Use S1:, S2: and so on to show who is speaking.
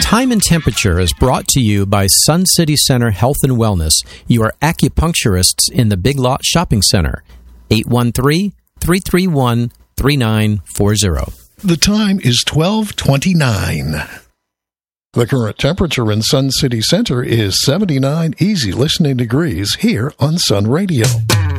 S1: Time and Temperature is brought to you by Sun City Center Health and Wellness, your acupuncturists in the Big Lot Shopping Center. 813-331-3940.
S2: The time is 12:29. The current temperature in Sun City Center is 79 easy listening degrees here on Sun Radio.